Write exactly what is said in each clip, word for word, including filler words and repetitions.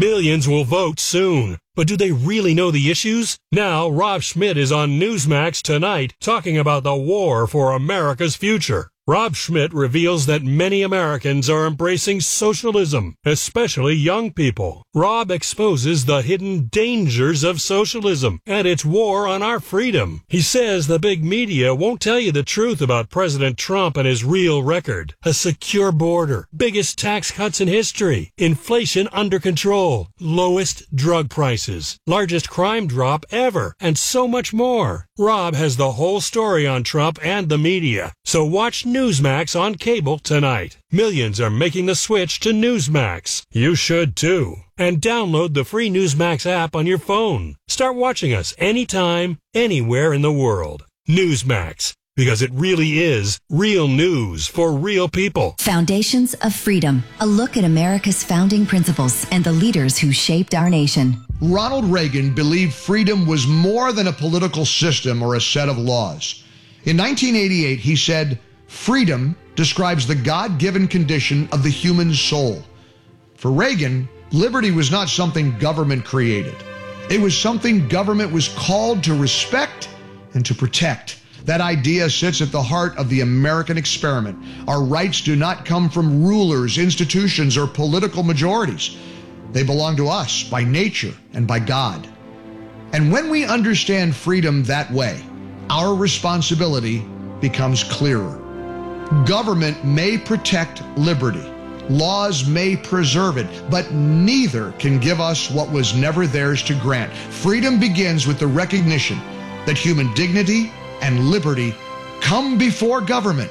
Millions will vote soon. But do they really know the issues? Now, Rob Schmidt is on Newsmax tonight talking about the war for America's future. Rob Schmidt reveals that many Americans are embracing socialism, especially young people. Rob exposes the hidden dangers of socialism and its war on our freedom. He says the big media won't tell you the truth about President Trump and his real record. A secure border, biggest tax cuts in history, inflation under control, lowest drug prices, largest crime drop ever, and so much more. Rob has the whole story on Trump and the media. So watch Newsmax on cable tonight. Millions are making the switch to Newsmax. You should too. And download the free Newsmax app on your phone. Start watching us anytime, anywhere in the world. Newsmax. Because it really is real news for real people. Foundations of Freedom. A look at America's founding principles and the leaders who shaped our nation. Ronald Reagan believed freedom was more than a political system or a set of laws. In nineteen eighty-eight, he said, "Freedom describes the God-given condition of the human soul." For Reagan, liberty was not something government created. It was something government was called to respect and to protect. That idea sits at the heart of the American experiment. Our rights do not come from rulers, institutions, or political majorities. They belong to us by nature and by God. And when we understand freedom that way, our responsibility becomes clearer. Government may protect liberty. Laws may preserve it, but neither can give us what was never theirs to grant. Freedom begins with the recognition that human dignity and liberty come before government,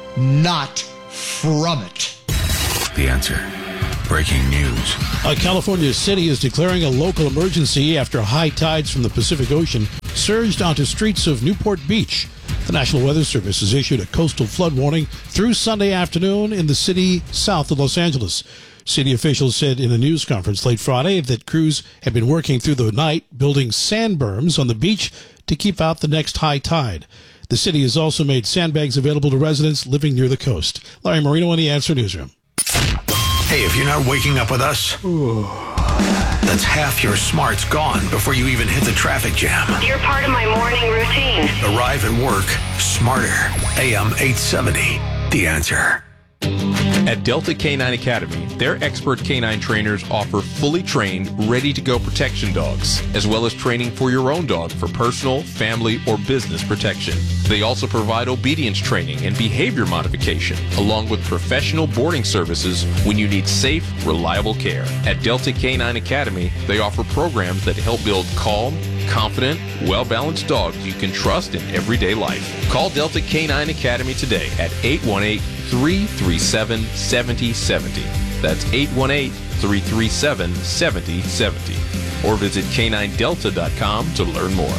not from it. The Answer. Breaking news. A California city is declaring a local emergency after high tides from the Pacific Ocean surged onto streets of Newport Beach. The National Weather Service has issued a coastal flood warning through Sunday afternoon in the city south of Los Angeles. City officials said in a news conference late Friday that crews had been working through the night building sand berms on the beach to keep out the next high tide. The city has also made sandbags available to residents living near the coast. Larry Marino in the Answer Newsroom. Hey, if you're not waking up with us, that's half your smarts gone before you even hit the traffic jam. You're part of my morning routine. Arrive at work smarter. A M eight seventy. The Answer. At Delta K nine Academy, their expert canine trainers offer fully trained, ready-to-go protection dogs, as well as training for your own dog for personal, family, or business protection. They also provide obedience training and behavior modification, along with professional boarding services when you need safe, reliable care. At Delta K nine Academy, they offer programs that help build calm, confident, well-balanced dogs you can trust in everyday life. Call Delta K nine Academy today at eight one eight, three three seven, seven zero seven zero. That's eight one eight, three three seven, seven zero seven zero. Or visit K nine delta dot com to learn more.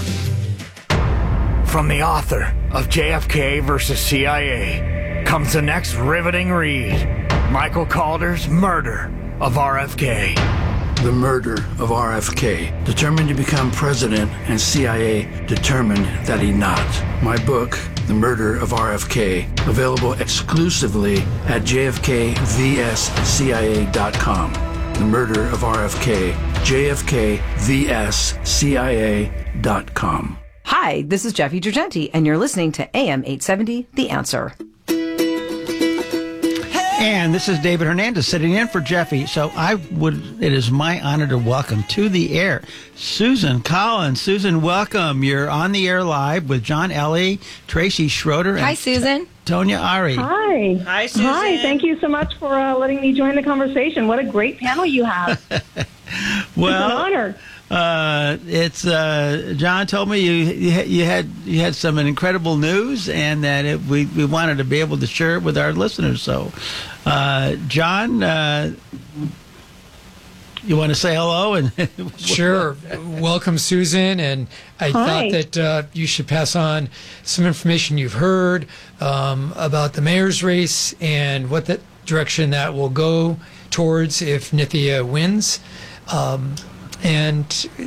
From the author of J F K versus C I A comes the next riveting read. Michael Calder's Murder of R F K. The murder of R F K, determined to become president, and C I A determined that he not. My book, The Murder of R F K, available exclusively at J F K V S C I A dot com. The Murder of R F K, J F K V S C I A dot com. Hi, this is Jeffy Girgenti, and you're listening to A M eight seventy, The Answer. And this is David Hernandez sitting in for Jeffy. So I would, it is my honor to welcome to the air Susan Collins. Susan, welcome. You're on the air live with John Ellie, Tracy Schroeder, Hi, and Susan. Tonya Ari. Hi. Hi, Susan. Hi. Thank you so much for uh, letting me join the conversation. What a great panel you have. Well, it's an honor. Uh, it's uh, John told me you you had you had some incredible news, and that it, we we wanted to be able to share it with our listeners. So, uh, John, uh, you want to say hello? And sure. Welcome, Susan. And I Hi. thought that uh, you should pass on some information you've heard um, about the mayor's race and what the direction that will go towards if Nithya wins. Um, And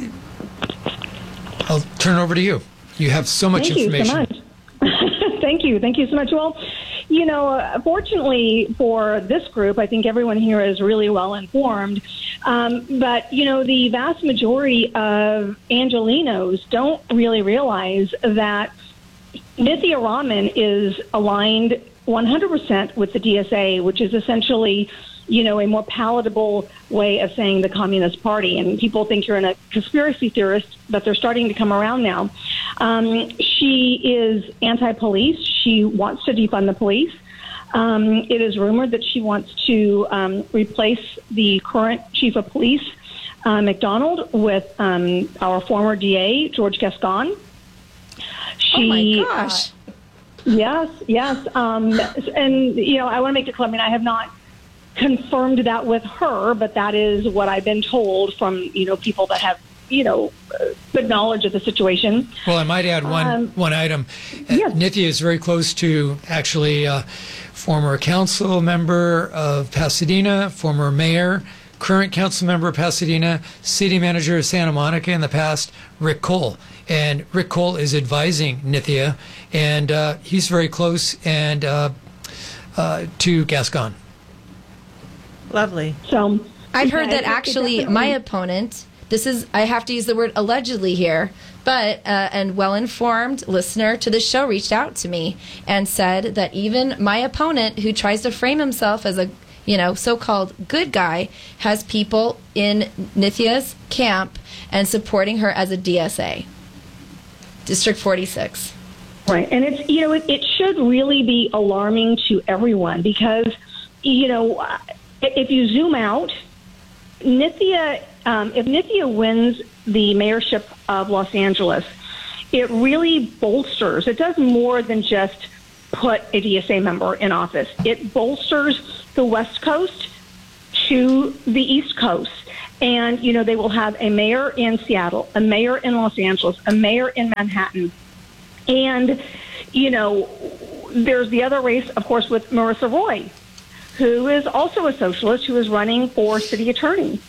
I'll turn it over to you. You have so much Thank information. You so much. Thank you. Thank you so much. Well, you you know, fortunately for this group, I think everyone here is really well informed. Um, but, you know, the vast majority of Angelenos don't really realize that Nithya Raman is aligned one hundred percent with the D S A, which is essentially, you know, a more palatable way of saying the Communist Party. And people think you're in a conspiracy theorist, but they're starting to come around now. Um, she is anti-police. She wants to defund the police. Um, it is rumored that she wants to um, replace the current chief of police, uh, McDonald, with um, our former D A, George Gascon. She, oh, my gosh. Uh, yes, yes. Um, and, you know, I want to make it clear, I mean, I have not confirmed that with her, but that is what I've been told from, you know, people that have, you know, good knowledge of the situation. Well, I might add one um, one item. Yes. Nithya is very close to actually a former council member of Pasadena, former mayor, current council member of Pasadena, city manager of Santa Monica in the past, Rick Cole. And Rick Cole is advising Nithya, and uh, he's very close and uh, uh, to Gascon. Lovely. So I've heard that actually my opponent, this is, I have to use the word allegedly here, but uh, and well-informed listener to the show reached out to me and said that even my opponent, who tries to frame himself as a, you know, so-called good guy, has people in Nithya's camp and supporting her as a D S A. District forty-six. Right. And it's, you know, it, it should really be alarming to everyone because, you know, if you zoom out, Nithya, um, if Nithya wins the mayorship of Los Angeles, it really bolsters, it does more than just put a D S A member in office. It bolsters the West Coast to the East Coast. And, you know, they will have a mayor in Seattle, a mayor in Los Angeles, a mayor in Manhattan. And, you know, there's the other race, of course, with Marissa Roy, who is also a socialist, who is running for city attorney.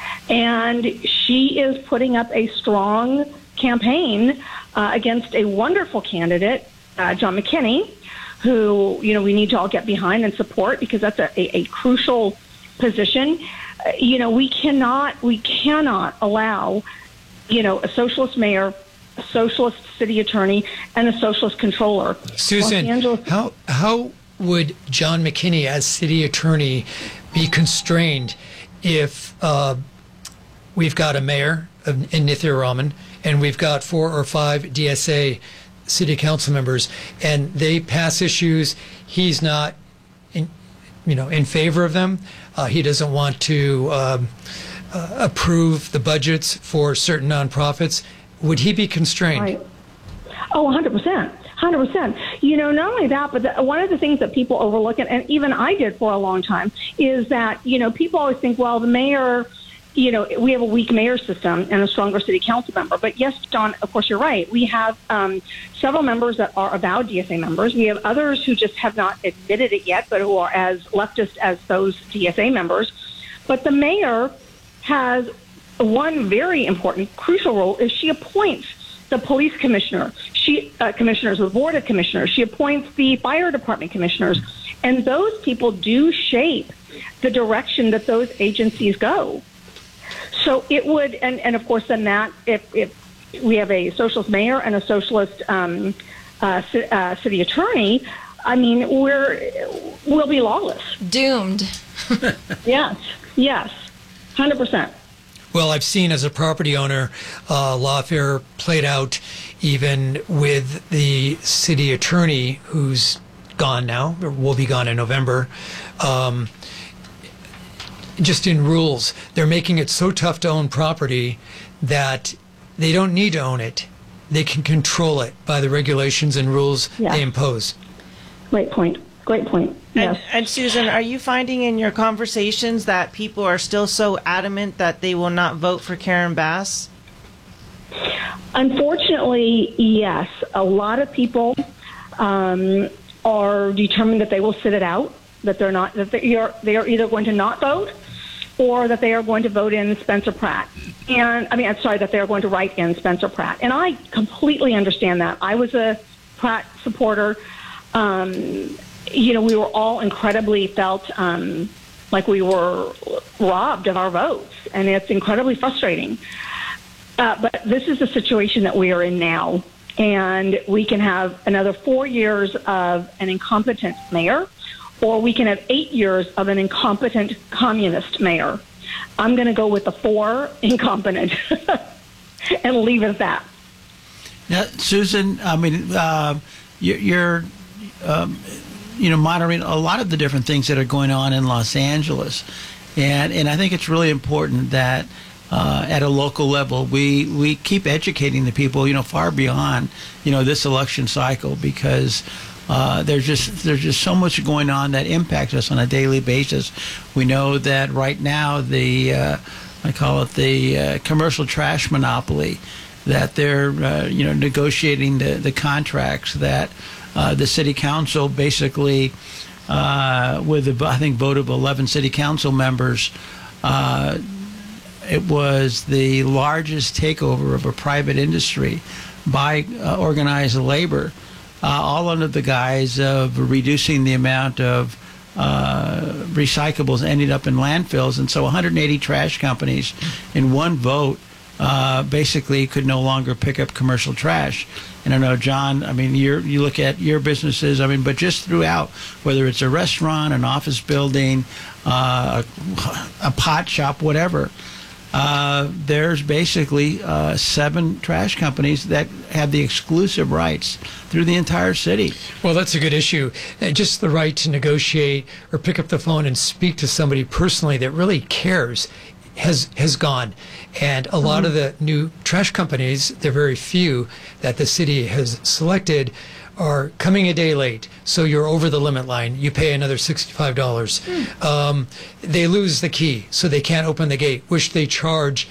And she is putting up a strong campaign uh, against a wonderful candidate, uh, John McKinney, who, you know, we need to all get behind and support because that's a, a, a crucial position. Uh, you know, we cannot, we cannot allow, you know, a socialist mayor, a socialist city attorney, and a socialist controller. Susan, how how would John McKinney, as city attorney, be constrained if uh, we've got a mayor of, in Nithya Raman and we've got four or five D S A city council members, and they pass issues he's not, in, you know, in favor of them? Uh, he doesn't want to um, uh, approve the budgets for certain nonprofits. Would he be constrained? Right. Oh, one hundred percent. one hundred percent. You know, not only that, but the, one of the things that people overlook, and, and even I did for a long time, is that, you know, people always think, well, the mayor, you know, we have a weak mayor system and a stronger city council member. But yes, John, of course, you're right. We have um, several members that are avowed D S A members. We have others who just have not admitted it yet, but who are as leftist as those D S A members. But the mayor has one very important, crucial role, is she appoints the police commissioner, she uh, commissioners, the board of commissioners. She appoints the fire department commissioners. And those people do shape the direction that those agencies go. So it would, and, and of course, then that, if, if we have a socialist mayor and a socialist um, uh, c- uh, city attorney, I mean, we're, we'll be lawless. Doomed. Yes, yes, one hundred percent. Well, I've seen as a property owner uh, lawfare played out even with the city attorney who's gone now, or will be gone in November. Um, just in rules, they're making it so tough to own property that they don't need to own it. They can control it by the regulations and rules Yeah. they impose. Great point. Great point. Yes. And, and Susan, are you finding in your conversations that people are still so adamant that they will not vote for Karen Bass? Unfortunately, yes. A lot of people um, are determined that they will sit it out, that they're not, that they are, they are either going to not vote or that they are going to vote in Spencer Pratt. And I mean, I'm sorry, that they are going to write in Spencer Pratt. And I completely understand that. I was a Pratt supporter. Um, you know, we were all incredibly felt um, like we were robbed of our votes, and it's incredibly frustrating. Uh, but this is the situation that we are in now, and we can have another four years of an incompetent mayor, or we can have eight years of an incompetent communist mayor. I'm going to go with the four incompetent and leave it at that. Now, Susan, I mean, uh, you're, you're um, you know, monitoring a lot of the different things that are going on in Los Angeles, and and I think it's really important that uh, at a local level we we keep educating the people, you know, far beyond, you know, this election cycle, because uh, there's just there's just so much going on that impacts us on a daily basis. We know that right now the uh, I call it the uh, commercial trash monopoly, that they're uh, you know negotiating the, the contracts that uh, the city council basically uh, with the I think vote of eleven city council members, uh, it was the largest takeover of a private industry by uh, organized labor, uh, all under the guise of reducing the amount of uh, recyclables ending up in landfills. And so one hundred eighty trash companies in one vote Uh, basically could no longer pick up commercial trash. And I know, John, I mean, you're, you look at your businesses, I mean, but just throughout, whether it's a restaurant, an office building, uh, a, a pot shop, whatever, uh, there's basically uh, seven trash companies that have the exclusive rights through the entire city. Well, that's a good issue. And just the right to negotiate or pick up the phone and speak to somebody personally that really cares has has gone. And a lot of the new trash companies, they're very few that the city has selected, are coming a day late. So you're over the limit line. You pay another sixty-five dollars. Mm. Um, they lose the key, so they can't open the gate, which they charge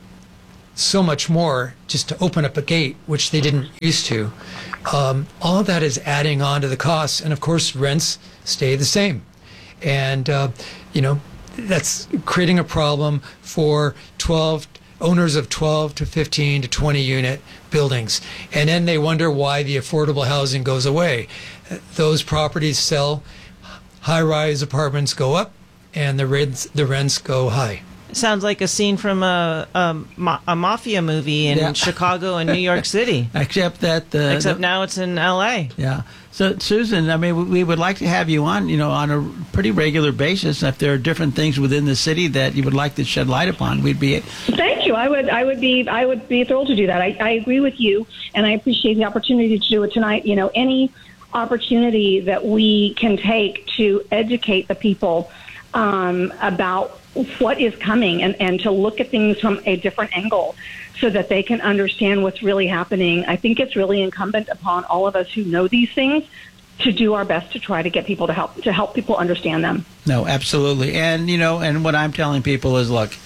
so much more just to open up a gate, which they didn't used to. Um, all of that is adding on to the costs. And of course, rents stay the same. And, uh, you know, that's creating a problem for twelve owners of twelve to fifteen to twenty unit buildings. And then they wonder why the affordable housing goes away. Those properties sell, high-rise apartments go up, and the rents, the rents go high. Sounds like a scene from a a, a mafia movie in yeah. Chicago and New York City. Except that the except the, now it's in L A. Yeah. So Susan, I mean, we would like to have you on, you know, on a pretty regular basis. If there are different things within the city that you would like to shed light upon, we'd be. Thank you. I would. I would be. I would be thrilled to do that. I, I agree with you, and I appreciate the opportunity to do it tonight. You know, any opportunity that we can take to educate the people um, about what is coming, and, and to look at things from a different angle so that they can understand what's really happening. I think it's really incumbent upon all of us who know these things to do our best to try to get people to help to help people understand them. No, absolutely. And, you know, and what I'm telling people is, look,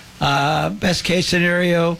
uh, best case scenario,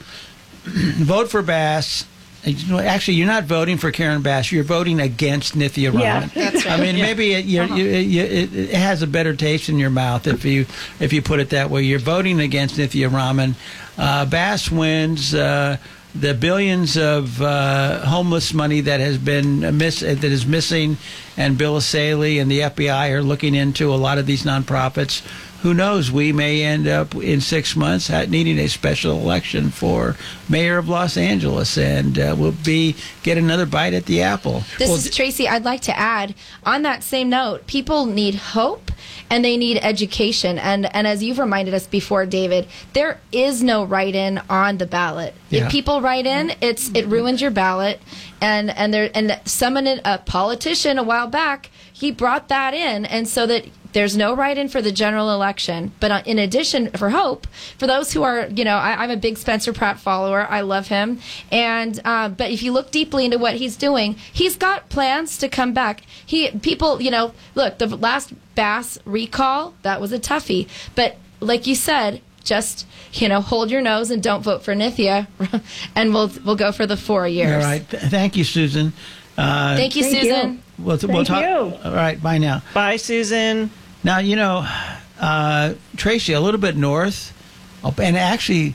vote for Bass. Actually, you're not voting for Karen Bass. You're voting against Nithya Raman. Yeah, that's right. I mean, yeah. maybe it, you're, uh-huh. you, you, it, it has a better taste in your mouth if you if you put it that way. You're voting against Nithya Raman. Uh, Bass wins. Uh, the billions of uh, homeless money that has been miss that is missing, and Bill Asaley and the F B I are looking into a lot of these nonprofits. Who knows? We may end up in six months needing a special election for mayor of Los Angeles, and uh, we'll be get another bite at the apple. This well, is Tracy. I'd like to add, on that same note, people need hope and they need education. And, and as you've reminded us before, David, there is no write-in on the ballot. Yeah. If people write in, it's it ruins your ballot. And and there and someone, a politician a while back, he brought that in, and so that there's no write-in for the general election. But in addition, for hope, for those who are, you know, I, I'm a big Spencer Pratt follower. I love him. And uh, but if you look deeply into what he's doing, he's got plans to come back. He people, you know, look, the last Bass recall, that was a toughie. But like you said, just, you know, hold your nose and don't vote for Nithya, and we'll we'll go for the four years. All right. Thank you, Susan. Uh, Thank you, Thank Susan. you. We'll, Thank we'll talk. you. All right. Bye now. Bye, Susan. Now, you know, uh, Tracy, a little bit north, and actually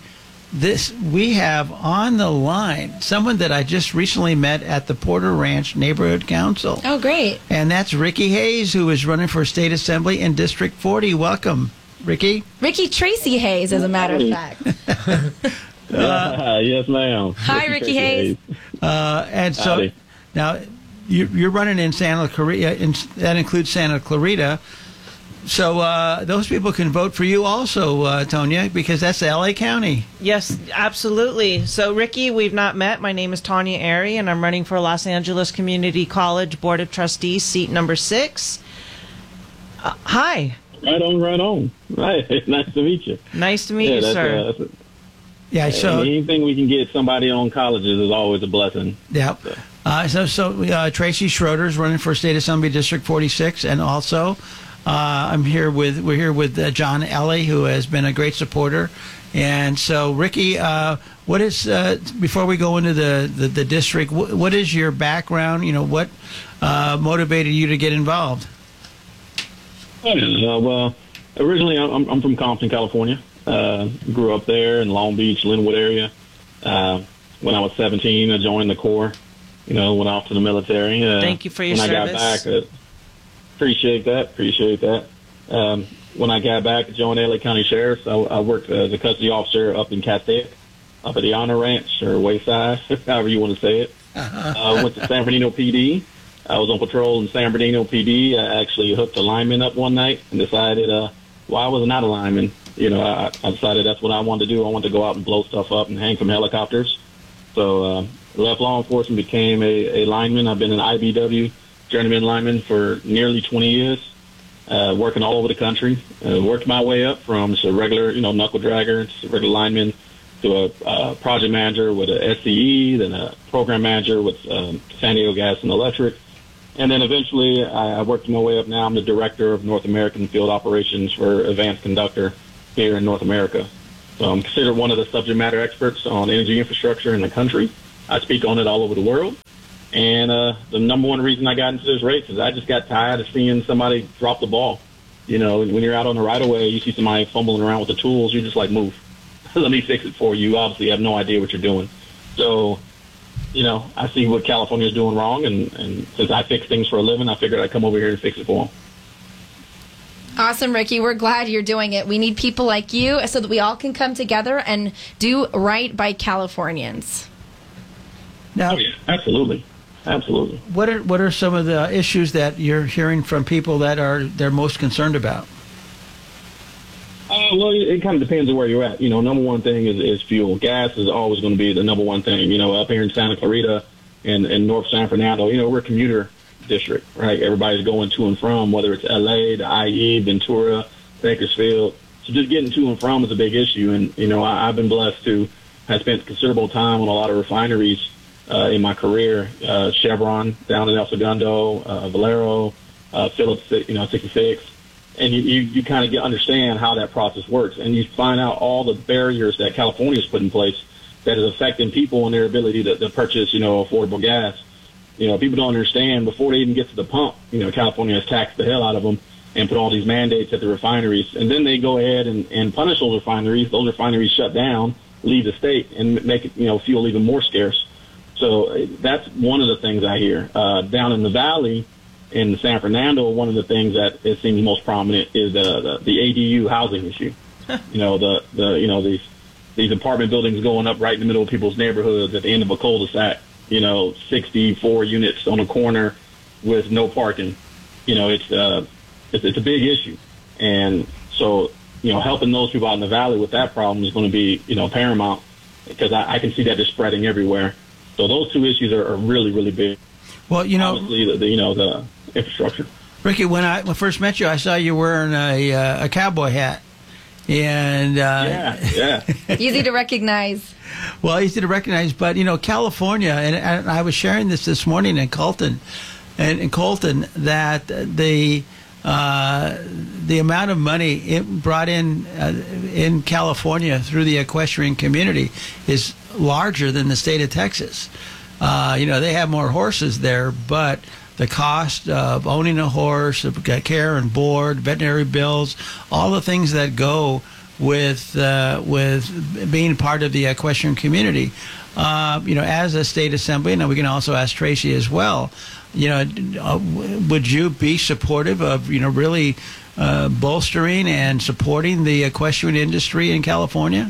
this we have on the line someone that I just recently met at the Porter Ranch Neighborhood Council. Oh, great. And that's Ricky Hayes, who is running for State Assembly in District forty. Welcome, Ricky. Ricky Tracy Hayes, as a matter of fact. Uh, yes, ma'am. Hi, Ricky Hayes. Uh, and so Howdy. now you, you're running in Santa Clarita, in, that includes Santa Clarita. So uh, those people can vote for you also, uh, Tonya, because that's L A County. Yes, absolutely. So, Ricky, we've not met. My name is Tanya Airy, and I'm running for Los Angeles Community College Board of Trustees, seat number six. Uh, hi. Right on, right on. Right. Nice to meet you. Nice to meet yeah, you, that's, sir. Uh, that's a, Yeah, so anything we can get somebody on colleges is always a blessing. Yeah. So, uh, so, so uh, Tracy Schroeder's running for State Assembly District forty-six, and also uh, I'm here with we're here with uh, John Ellie, who has been a great supporter. And so, Ricky, uh, what is uh, before we go into the the, the district? Wh- what is your background? You know, what uh, motivated you to get involved? uh, well, originally I'm, I'm from Compton, California. Uh, grew up there in Long Beach, Linwood area. Uh, when I was seventeen, I joined the Corps. You know, went off to the military. Uh, Thank you for your when service. When I got back, uh, appreciate that. Appreciate that. Um, when I got back, I joined L A County Sheriff's. I, I worked as a custody officer up in Castaic, up at the Honor Ranch or Wayside, however you want to say it. Uh-huh. I uh, went to San Bernardino P D. I was on patrol in San Bernardino P D. I actually hooked a lineman up one night and decided, uh, well, I was not a lineman. You know, I, I decided that's what I wanted to do. I wanted to go out and blow stuff up and hang from helicopters. So uh, left law enforcement, became a, a lineman. I've been an I B W journeyman lineman for nearly twenty years, uh, working all over the country. Uh, worked my way up from just a regular, you know, knuckle dragger, just a regular lineman, to a uh, project manager with a S C E, then a program manager with um, San Diego Gas and Electric. And then eventually I, I worked my way up. Now I'm the director of North American Field Operations for Advanced Conductor here in North America. So I'm considered one of the subject matter experts on energy infrastructure in the country. I speak on it all over the world. And uh, the number one reason I got into this race is I just got tired of seeing somebody drop the ball. You know, when you're out on the right of way, you see somebody fumbling around with the tools, you're just like, move. Let me fix it for you. You obviously have no idea what you're doing. So, you know, I see what California is doing wrong, and, and since I fix things for a living, I figured I'd come over here and fix it for them. Awesome, Ricky. We're glad you're doing it. We need people like you so that we all can come together and do right by Californians. Now, oh, yeah, absolutely. Absolutely. What are what are some of the issues that you're hearing from people that are they're most concerned about? Uh, well, it, it kind of depends on where you're at. You know, number one thing is, is fuel. Gas is always going to be the number one thing. You know, up here in Santa Clarita and, and North San Fernando, you know, we're a commuter district, right? Everybody's going to and from, whether it's L A, the I E, Ventura, Bakersfield. So just getting to and from is a big issue. And, you know, I, I've been blessed to have spent considerable time on a lot of refineries uh, in my career. Uh, Chevron down in El Segundo, uh, Valero, uh, Phillips, you know, sixty-six. And you, you, you kind of get, understand how that process works. And you find out all the barriers that California has put in place that is affecting people and their ability to, to purchase, you know, affordable gas. You know, people don't understand before they even get to the pump, you know, California has taxed the hell out of them and put all these mandates at the refineries. And then they go ahead and, and punish those refineries. Those refineries shut down, leave the state, and make it, you know, fuel even more scarce. So that's one of the things I hear. Uh, down in the valley, in San Fernando, one of the things that it seems most prominent is the, the, the A D U housing issue. You know, the, the you know these these apartment buildings going up right in the middle of people's neighborhoods at the end of a cul-de-sac. You know, sixty-four units on a corner with no parking. You know, it's uh, it's, it's a big issue, and so you know, helping those people out in the valley with that problem is going to be you know paramount because I, I can see that just spreading everywhere. So those two issues are, are really really big. Well, you know, obviously the, the you know the infrastructure. Ricky, when I when I first met you, I saw you wearing a uh, a cowboy hat, and uh, yeah, yeah, easy to recognize. Well, easy to recognize, but you know, California, and, and I was sharing this this morning in Colton, and in Colton, that the uh, the amount of money it brought in uh, in California through the equestrian community is larger than the state of Texas. Uh, you know, they have more horses there, but the cost of owning a horse, of care and board, veterinary bills, all the things that go with uh, with being part of the equestrian community. Uh, you know, as a state assembly, and we can also ask Tracy as well. You know, uh, would you be supportive of you know really uh, bolstering and supporting the equestrian industry in California?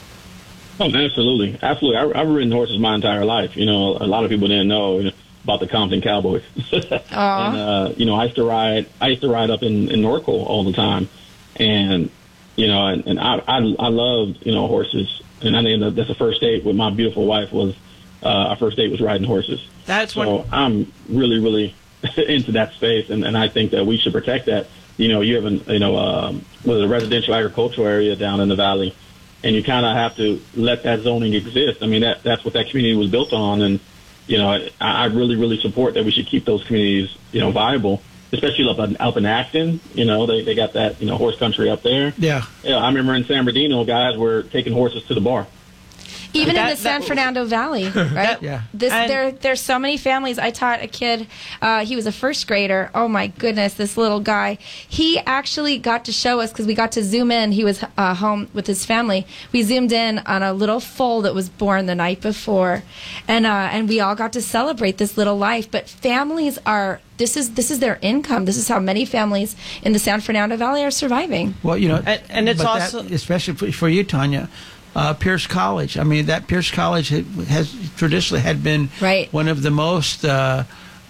Oh, absolutely, absolutely. I, I've ridden horses my entire life. You know, a lot of people didn't know you know, about the Compton Cowboys. and uh, you know, I used to ride. I used to ride up in, in Norco all the time, and you know, and, and I, I I loved you know horses. And I think that's the first date with my beautiful wife was uh, our first date was riding horses. That's so what I'm really, really into that space, and, and I think that we should protect that. You know, you have an you know um, was a residential agricultural area down in the valley, and you kind of have to let that zoning exist. I mean, that that's what that community was built on, and you know, I, I really, really support that we should keep those communities you know viable. Especially up in, up in Acton, you know, they, they got that, you know, horse country up there. Yeah. Yeah, I remember in San Bernardino, guys were taking horses to the bar. Even That- in the San that- Fernando Valley, right? Yeah. This And- there there's so many families. I taught a kid. Uh, he was a first grader. Oh my goodness, this little guy. He actually got to show us because we got to zoom in. He was uh, home with his family. We zoomed in on a little foal that was born the night before, and uh, and we all got to celebrate this little life. But families are. This is this is their income. This is how many families in the San Fernando Valley are surviving. Well, you know, And- and it's but also- that, especially for, for you, Tanya, uh, Pierce College. I mean, that Pierce College ha- has traditionally had been Right. one of the most uh,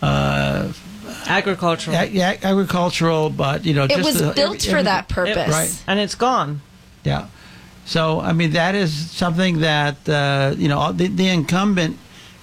uh, agricultural. ag- yeah, agricultural, but you know, It just was the- built every- for that every- purpose. right? and it's gone. Yeah. So, I mean, that is something that uh, you know all- the, the incumbent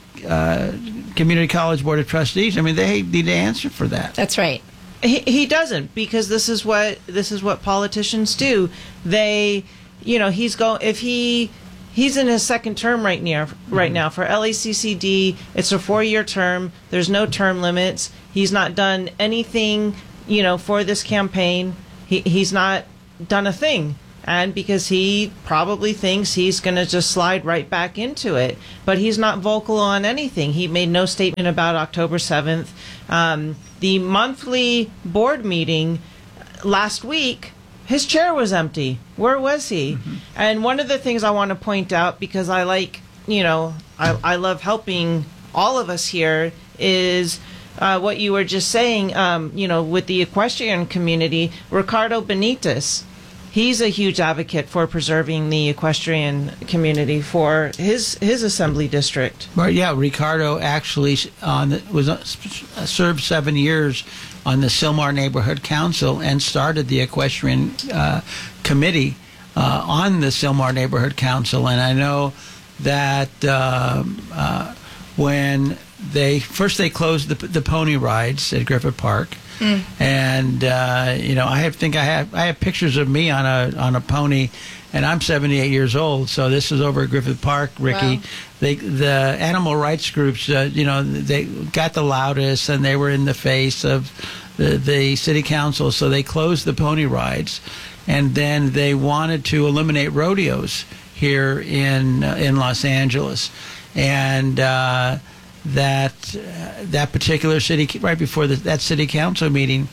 uh, community college board of trustees. I mean, they need to answer for that. That's right. He, he doesn't, because this is what this is what politicians do. They, you know, he's go if he he's in his second term right now. Right now for L A C C D, it's a four-year term. There's no term limits. He's not done anything, you know, for this campaign. He he's not done a thing. And because he probably thinks he's going to just slide right back into it. But he's not vocal on anything. He made no statement about October seventh. Um, the monthly board meeting last week, his chair was empty. Where was he? Mm-hmm. And one of the things I want to point out, because I like, you know, I, I love helping all of us here, is uh, what you were just saying, um, you know, with the equestrian community, Ricardo Benitez. He's a huge advocate for preserving the equestrian community for his his assembly district. Right, yeah, Ricardo actually on the, was uh, served seven years on the Sylmar Neighborhood Council and started the equestrian uh, committee uh, on the Sylmar Neighborhood Council. And I know that uh, uh, when they first they closed the, the pony rides at Griffith Park. Mm. And uh, you know, I have, think I have I have pictures of me on a on a pony, and I'm seventy-eight years old. So this is over at Griffith Park, Ricky. Wow. They the animal rights groups, uh, you know, they got the loudest, and they were in the face of the the city council. So they closed the pony rides, and then they wanted to eliminate rodeos here in uh, in Los Angeles, and. Uh, that uh, that particular city, right before the, that city council meeting,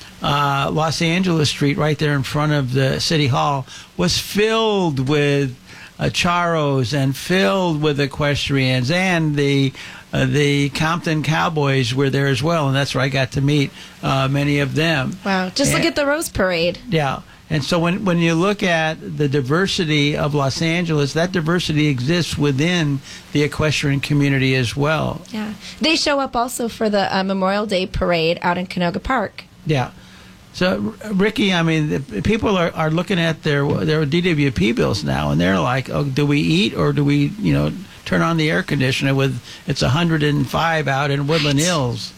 uh, Los Angeles Street, right there in front of the city hall, was filled with uh, charros and filled with equestrians, and the uh, the Compton Cowboys were there as well, and that's where I got to meet uh, many of them. Wow! Just and, look at the Rose Parade. Yeah. And so when, when you look at the diversity of Los Angeles, that diversity exists within the equestrian community as well. Yeah. They show up also for the uh, Memorial Day Parade out in Canoga Park. Yeah. So, Ricky, I mean, the, people are, are looking at their their D W P bills now, and they're like, oh, do we eat or do we, you know, turn on the air conditioner with it's one hundred five out in Woodland Right. Hills?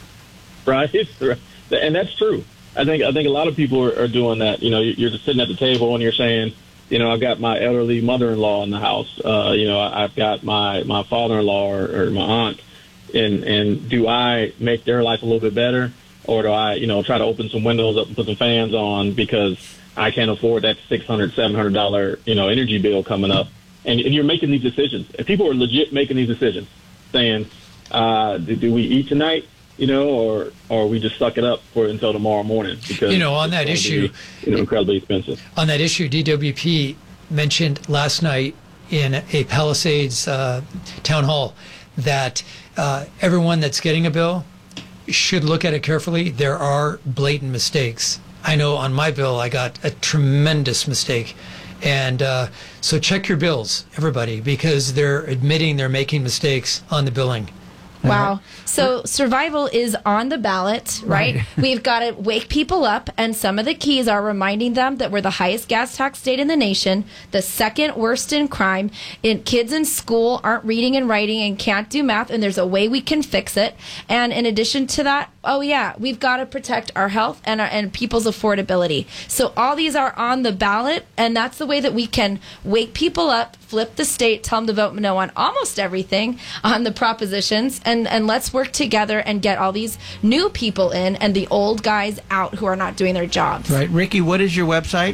Right. And that's true. I think I think a lot of people are, are doing that. You know, you're just sitting at the table and you're saying, you know, I've got my elderly mother-in-law in the house. Uh, you know, I've got my, my father-in-law or, or my aunt. And, and do I make their life a little bit better? Or do I, you know, try to open some windows up and put some fans on because I can't afford that six hundred dollars, seven hundred dollars, you know, energy bill coming up? And, and you're making these decisions. And people are legit making these decisions, saying, uh, do, do we eat tonight? you know, or or we just suck it up for until tomorrow morning because you know on it's that going to issue, be, you know, incredibly expensive. On that issue, D W P mentioned last night in a Palisades uh, town hall that uh, everyone that's getting a bill should look at it carefully. There are blatant mistakes. I know on my bill I got a tremendous mistake. And uh, so check your bills, everybody, because they're admitting they're making mistakes on the billing. Wow. So survival is on the ballot, right? Right. We've got to wake people up, and some of the keys are reminding them that we're the highest gas tax state in the nation, the second worst in crime. In kids in school aren't reading and writing and can't do math, and there's a way we can fix it. And in addition to that, oh yeah, we've got to protect our health and our, and people's affordability. So all these are on the ballot, and that's the way that we can wake people up, flip the state, tell them to vote no on almost everything on the propositions, and, and let's work together and get all these new people in and the old guys out who are not doing their jobs. Right. Ricky, what is your website?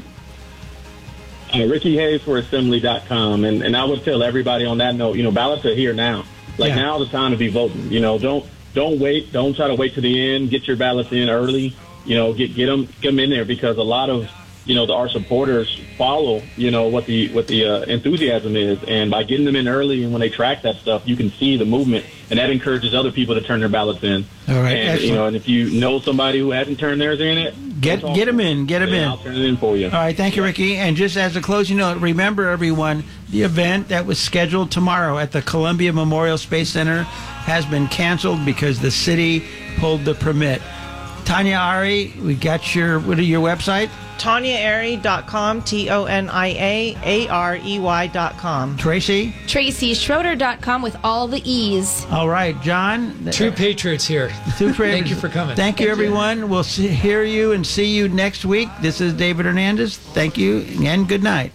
Uh, Ricky Hayes for Assembly dot com. And, and I would tell everybody on that note, you know, ballots are here now. Like, Yeah. now's the time to be voting. You know, don't don't wait. Don't try to wait to the end. Get your ballots in early. You know, get get them, get them in there because a lot of, you know, the, our supporters follow, you know, what the what the uh, enthusiasm is. And by getting them in early and when they track that stuff, you can see the movement. And that encourages other people to turn their ballots in. All right, And, excellent. you know, and if you know somebody who hasn't turned theirs in it, Get get them in. Get them then in. I'll turn it in for you. All right, thank you, Ricky. And just as a closing note, remember, everyone, the event that was scheduled tomorrow at the Columbia Memorial Space Center has been canceled because the city pulled the permit. Tanya Ari, we got your, what are your website? Tanya Arey dot com, T O N I A A R E Y dot com. Tracy? Tracy Schroeder dot com with all the E's. All right, John. Two patriots here. Two patriots. Thank you for coming. Thank you, Thank you. everyone. We'll see, hear you and see you next week. This is David Hernandez. Thank you and good night.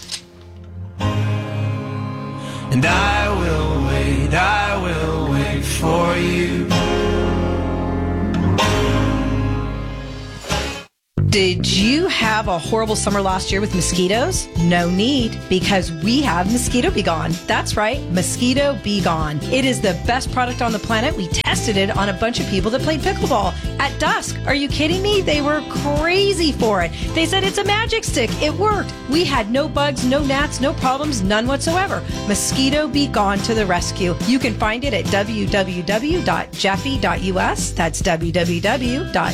And I will wait, I will wait for you. Did you have a horrible summer last year with mosquitoes? No need, because we have Mosquito Be Gone. That's right, Mosquito Be Gone. It is the best product on the planet. We tested it on a bunch of people that played pickleball at dusk. Are you kidding me? They were crazy for it. They said it's a magic stick. It worked. We had no bugs, no gnats, no problems, none whatsoever. Mosquito Be Gone to the rescue. You can find it at w w w dot jeffy dot u s. That's w w w dot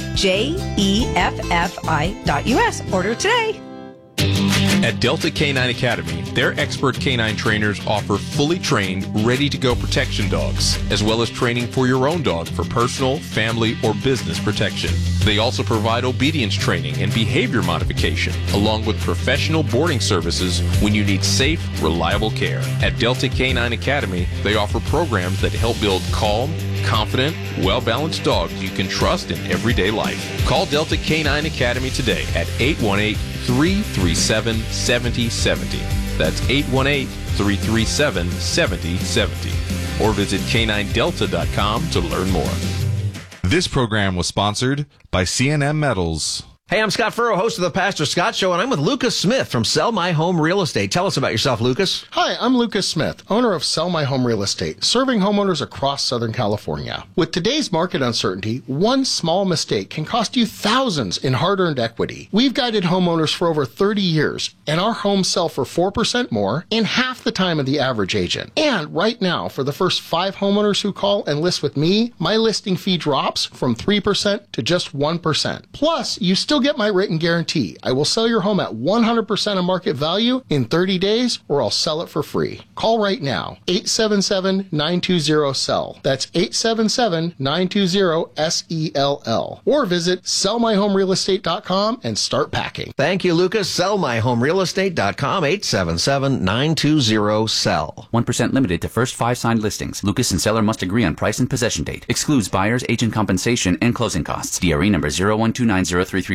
jeffy dot u s. Order today. At Delta K nine Academy, their expert canine trainers offer fully trained, ready-to-go protection dogs, as well as training for your own dog for personal, family, or business protection. They also provide obedience training and behavior modification, along with professional boarding services when you need safe, reliable care. At Delta K nine Academy, they offer programs that help build calm, confident, well-balanced dogs you can trust in everyday life. Call Delta K nine Academy today at eight one eight, three three seven, seven zero seven zero. That's eight one eight, three three seven, seven zero seven zero. Or visit K nine delta dot com to learn more. This program was sponsored by C and M Metals. Hey, I'm Scott Furrow, host of the Pastor Scott Show, and I'm with Lucas Smith from Sell My Home Real Estate. Tell us about yourself, Lucas. Hi, I'm Lucas Smith, owner of Sell My Home Real Estate, serving homeowners across Southern California. With today's market uncertainty, one small mistake can cost you thousands in hard-earned equity. We've guided homeowners for over thirty years, and our homes sell for four percent more in half the time of the average agent. And right now, for the first five homeowners who call and list with me, my listing fee drops from three percent to just one percent. Plus, you still get my written guarantee. I will sell your home at one hundred percent of market value in thirty days, or I'll sell it for free. Call right now, eight seven seven, nine two zero, S E L L. That's eight seven seven, nine two zero, S E L L. Or visit sell my home real estate dot com and start packing. Thank you, Lucas. Sell My Home Real Estate dot com, eight seven seven, nine two zero, S E L L. one percent limited to first five signed listings. Lucas and seller must agree on price and possession date. Excludes buyer's agent compensation and closing costs. D R E number zero one two nine zero three three one.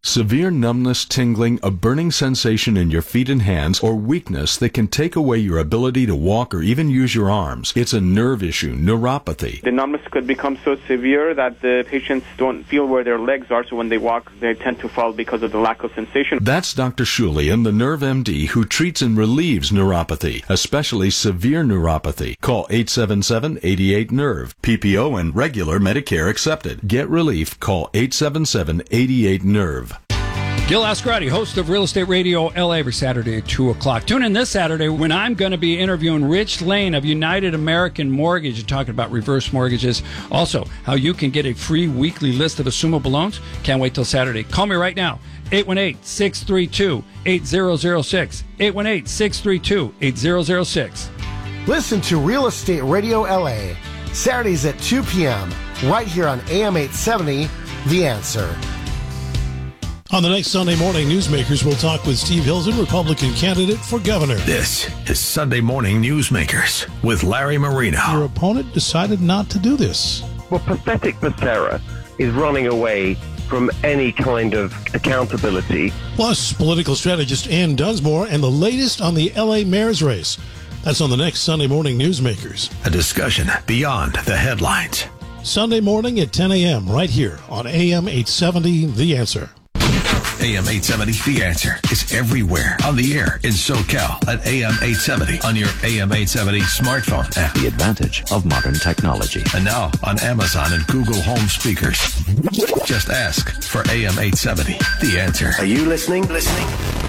Severe numbness, tingling, a burning sensation in your feet and hands, or weakness that can take away your ability to walk or even use your arms. It's a nerve issue, neuropathy. The numbness could become so severe that the patients don't feel where their legs are, so when they walk, they tend to fall because of the lack of sensation. That's Doctor Shulian, the Nerve M D, who treats and relieves neuropathy, especially severe neuropathy. Call eight seven seven, eight eight, nerve. P P O and regular Medicare accepted. Get relief. Call eight seven seven, eight eight, nerve. Gil Ascarati, host of Real Estate Radio L A, every Saturday at two o'clock. Tune in this Saturday when I'm going to be interviewing Rich Lane of United American Mortgage and talking about reverse mortgages. Also, how you can get a free weekly list of assumable loans. Can't wait till Saturday. Call me right now, eight one eight, six three two, eight zero zero six, eight one eight, six three two, eight zero zero six. Listen to Real Estate Radio L A, Saturdays at two p.m., right here on A M eight seventy, The Answer. On the next Sunday Morning Newsmakers, we'll talk with Steve Hilton, Republican candidate for governor. This is Sunday Morning Newsmakers with Larry Marino. Your opponent decided not to do this. Well, pathetic Becerra is running away from any kind of accountability. Plus, political strategist Ann Dunsmore and the latest on the L A mayor's race. That's on the next Sunday Morning Newsmakers. A discussion beyond the headlines. Sunday morning at ten a.m. right here on A M eight seventy, The Answer. A M eight seventy, The Answer is everywhere on the air in SoCal at A M eight seventy on your A M eight seventy smartphone app. The advantage of modern technology. And now on Amazon and Google Home speakers. Just ask for A M eight seventy, The Answer. Are you listening? Listening?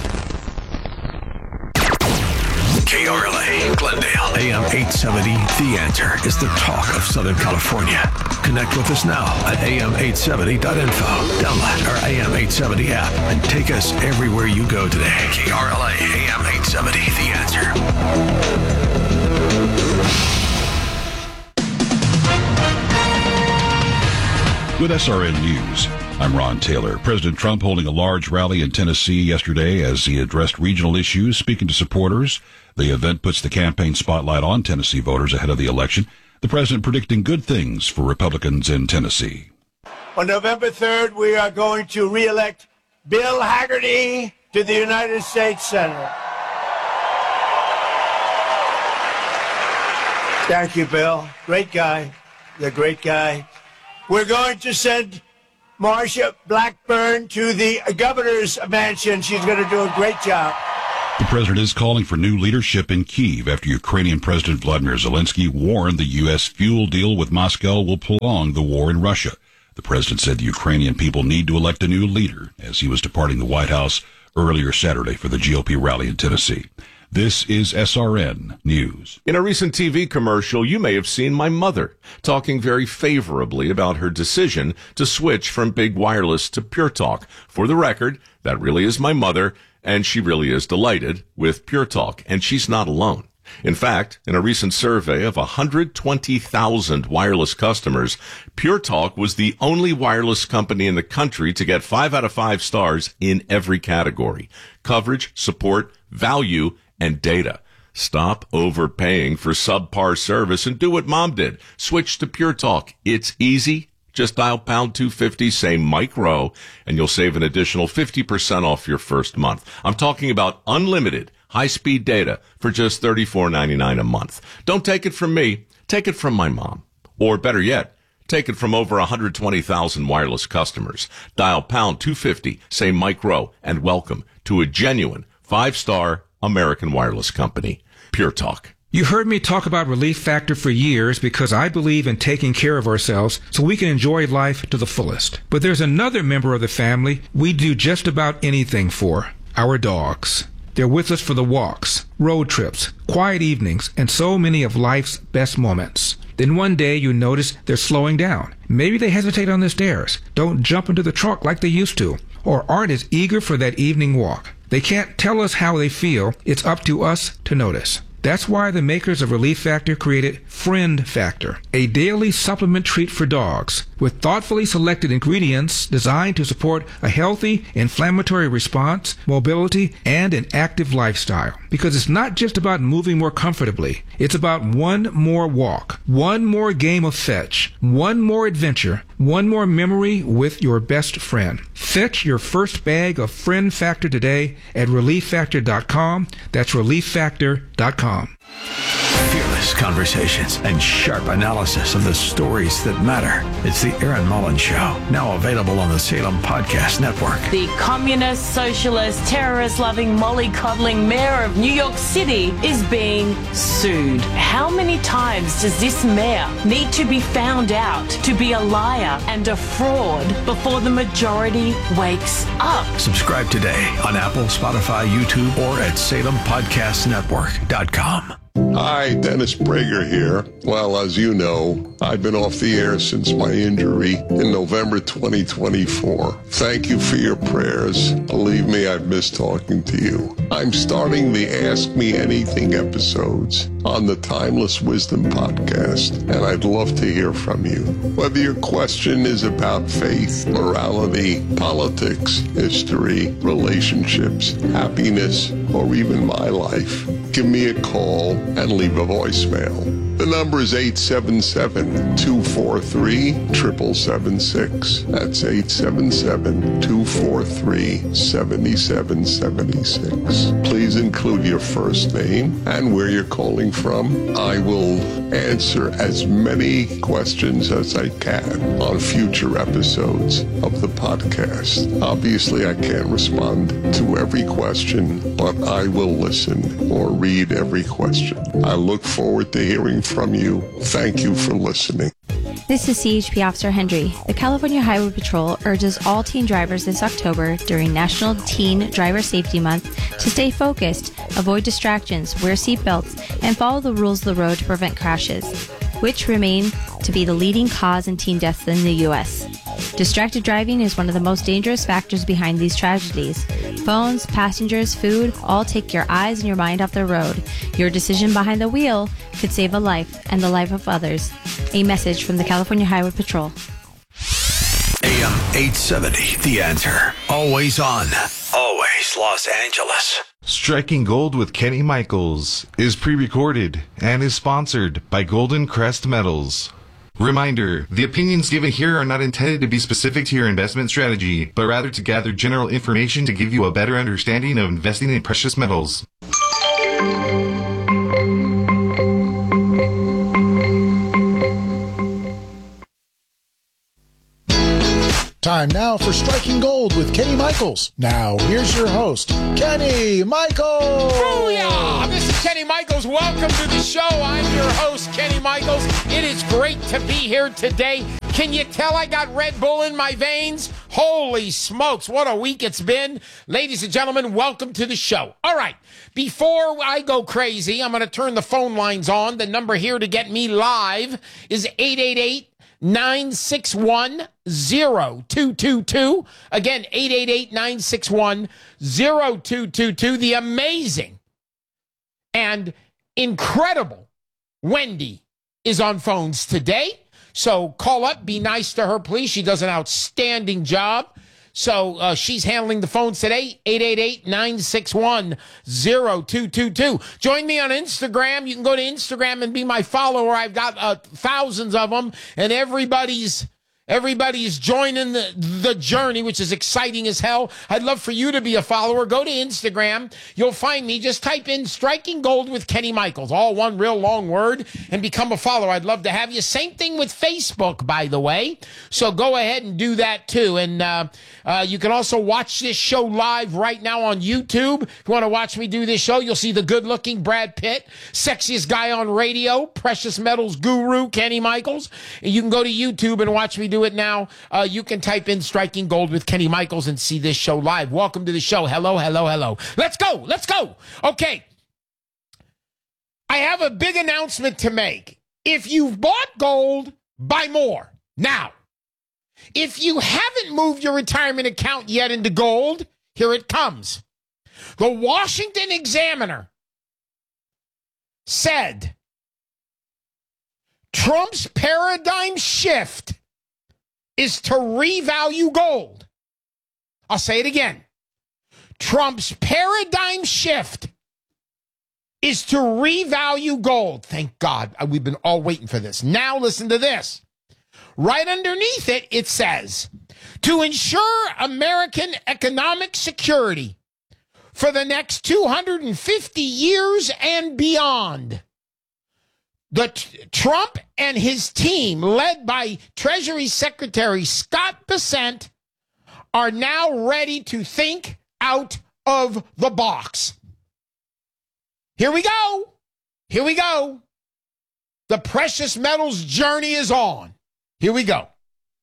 K R L A, Glendale, A M eight seventy, The Answer is the talk of Southern California. Connect with us now at A M eight seventy dot info. Download our A M eight seventy app and take us everywhere you go today. K R L A, A M eight seventy, The Answer. With S R N News, I'm Ron Taylor. President Trump holding a large rally in Tennessee yesterday as he addressed regional issues, speaking to supporters. The event puts the campaign spotlight on Tennessee voters ahead of the election. The president predicting good things for Republicans in Tennessee. On November third, we are going to re-elect Bill Hagerty to the United States Senate. Thank you, Bill. Great guy. You're a great guy. We're going to send Marsha Blackburn to the governor's mansion. She's going to do a great job. The president is calling for new leadership in Kyiv after Ukrainian President Vladimir Zelensky warned the U S fuel deal with Moscow will prolong the war in Russia. The president said the Ukrainian people need to elect a new leader as he was departing the White House earlier Saturday for the G O P rally in Tennessee. This is S R N News. In a recent T V commercial, you may have seen my mother talking very favorably about her decision to switch from big wireless to Pure Talk. For the record, that really is my mother, and she really is delighted with Pure Talk, and she's not alone. In fact, in a recent survey of one hundred twenty thousand wireless customers, Pure Talk was the only wireless company in the country to get five out of five stars in every category: coverage, support, value, and data. Stop overpaying for subpar service and do what Mom did. Switch to Pure Talk. It's easy. Just dial pound two fifty, say Mike Rowe, and you'll save an additional fifty percent off your first month. I'm talking about unlimited high-speed data for just thirty-four ninety-nine a month. Don't take it from me. Take it from my mom. Or better yet, take it from over one hundred twenty thousand wireless customers. Dial pound two fifty, say Mike Rowe, and welcome to a genuine five-star American wireless company, Pure Talk. You heard me talk about Relief Factor for years because I believe in taking care of ourselves so we can enjoy life to the fullest. But there's another member of the family we do just about anything for: our dogs. They're with us for the walks, road trips, quiet evenings, and so many of life's best moments. Then one day you notice they're slowing down. Maybe they hesitate on the stairs, don't jump into the truck like they used to, or aren't as eager for that evening walk. They can't tell us how they feel. It's up to us to notice. That's why the makers of Relief Factor created Friend Factor, a daily supplement treat for dogs with thoughtfully selected ingredients designed to support a healthy inflammatory response, mobility, and an active lifestyle. Because it's not just about moving more comfortably. It's about one more walk, one more game of fetch, one more adventure, one more memory with your best friend. Fetch your first bag of Friend Factor today at relief factor dot com. That's relief factor dot com. Fearless conversations and sharp analysis of the stories that matter. It's the Aaron Mullins Show, now available on the Salem Podcast Network. The communist, socialist, terrorist-loving, mollycoddling mayor of New York City is being sued. How many times does this mayor need to be found out to be a liar and a fraud before the majority wakes up? Subscribe today on Apple, Spotify, YouTube, or at salem podcast network dot com. Hi, Dennis Prager here. Well, as you know, I've been off the air since my injury in November twenty twenty-four. Thank you for your prayers. Believe me, I've missed talking to you. I'm starting the Ask Me Anything episodes on the Timeless Wisdom podcast, and I'd love to hear from you. Whether your question is about faith, morality, politics, history, relationships, happiness, or even my life, give me a call and leave a voicemail. The number is eight seven seven, two four three, seven seven seven six. That's eight seven seven, two four three, seven seven seven six. Please include your first name and where you're calling from. I will answer as many questions as I can on future episodes of the podcast. Obviously, I can't respond to every question, but I will listen or read every question. I look forward to hearing from you. Thank you for listening. This is C H P Officer Hendry. The California Highway Patrol urges all teen drivers this October during National Teen Driver Safety Month to stay focused, avoid distractions, wear seatbelts, and follow the rules of the road to prevent crashes, which remain to be the leading cause in teen deaths in the U S. Distracted driving is one of the most dangerous factors behind these tragedies. Phones, passengers, food, all take your eyes and your mind off the road. Your decision behind the wheel could save a life and the life of others. A message from the California Highway Patrol. A M eight seventy, The Answer. Always on. Always Los Angeles. Striking Gold with Kenny Michaels is pre-recorded and is sponsored by Golden Crest Metals. Reminder, the opinions given here are not intended to be specific to your investment strategy, but rather to gather general information to give you a better understanding of investing in precious metals. Time now for Striking Gold with Kenny Michaels. Now, here's your host, Kenny Michaels. Booyah! This is Kenny Michaels. Welcome to the show. I'm your host, Kenny Michaels. It is great to be here today. Can you tell I got Red Bull in my veins? Holy smokes, what a week it's been. Ladies and gentlemen, welcome to the show. All right, before I go crazy, I'm going to turn the phone lines on. The number here to get me live is eight eight eight, nine six one, zero two two two. Again, eight eight eight, nine six one, zero two two two. The amazing and incredible Wendy is on phones today. So call up, be nice to her, please. She does an outstanding job. So uh, she's handling the phones today, eight eight eight, nine six one, zero two two two. Join me on Instagram. You can go to Instagram and be my follower. I've got uh, thousands of them, and everybody's everybody's joining the, the journey, which is exciting as hell. I'd love for you to be a follower. Go to Instagram. You'll find me. Just type in Striking Gold with Kenny Michaels, all one real long word, and become a follower. I'd love to have you. Same thing with Facebook, by the way. So go ahead and do that too. And uh, uh, you can also watch this show live right now on YouTube. If you want to watch me do this show, you'll see the good-looking Brad Pitt, sexiest guy on radio, precious metals guru, Kenny Michaels. And you can go to YouTube and watch me do it now. Uh, you can type in Striking Gold with Kenny Michaels and see this show live. Welcome to the show. Hello, hello, hello. Let's go. Let's go. Okay. I have a big announcement to make. If you've bought gold, buy more. Now, if you haven't moved your retirement account yet into gold, here it comes. The Washington Examiner said Trump's paradigm shift is to revalue gold. I'll say it again. Trump's paradigm shift is to revalue gold. Thank God. We've been all waiting for this. Now listen to this. Right underneath it, it says, to ensure American economic security for the next two hundred fifty years and beyond. The t- Trump and his team, led by Treasury Secretary Scott Bessent, are now ready to think out of the box. Here we go. Here we go. The precious metals journey is on. Here we go.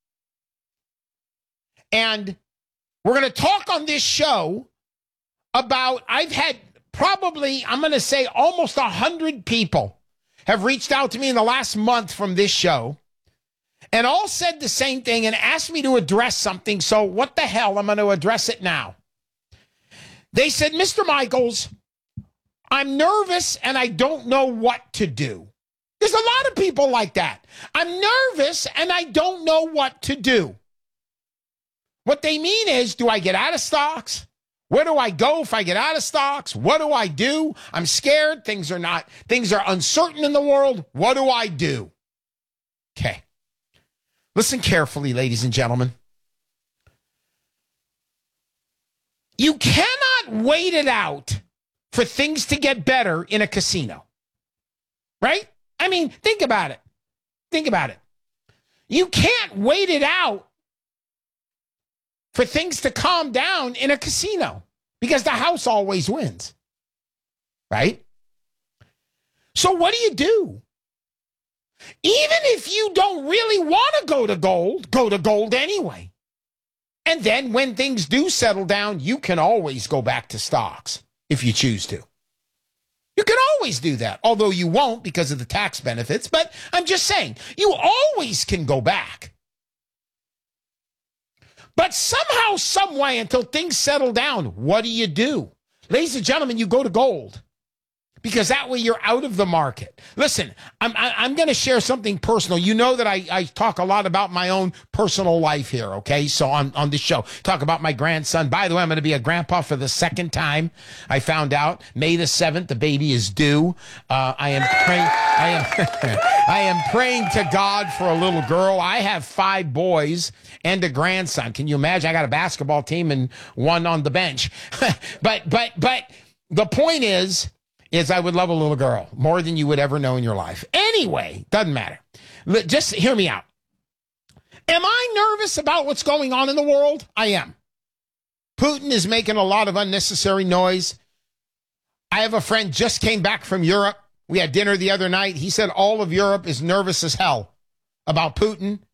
And we're going to talk on this show about, I've had probably, I'm going to say almost one hundred people have reached out to me in the last month from this show and all said the same thing and asked me to address something. So what the hell? I'm going to address it now. They said, Mister Michaels, I'm nervous and I don't know what to do. There's a lot of people like that. I'm nervous and I don't know what to do. What they mean is, do I get out of stocks? Where do I go if I get out of stocks? What do I do? I'm scared. Things are not, things are uncertain in the world. What do I do? Okay. Listen carefully, ladies and gentlemen. You cannot wait it out for things to get better in a casino. Right? I mean, think about it. Think about it. You can't wait it out for things to calm down in a casino because the house always wins. Right? So what do you do? Even if you don't really want to go to gold, go to gold anyway. And then when things do settle down, you can always go back to stocks if you choose to. You can always do that, although you won't because of the tax benefits. But I'm just saying, you always can go back. But somehow, some way, until things settle down, what do you do? Ladies and gentlemen, you go to gold. Because that way you're out of the market. Listen, I'm, I'm going to share something personal. You know that I, I talk a lot about my own personal life here, okay? So on, on this show, talk about my grandson. By the way, I'm going to be a grandpa for the second time. I found out May the seventh, the baby is due. Uh, I am praying, I am, I am praying to God for a little girl. I have five boys and a grandson. Can you imagine? I got a basketball team and one on the bench. but, but, but the point is, is I would love a little girl more than you would ever know in your life. Anyway, doesn't matter. Just hear me out. Am I nervous about what's going on in the world? I am. Putin is making a lot of unnecessary noise. I have a friend just came back from Europe. We had dinner the other night. He said all of Europe is nervous as hell about Putin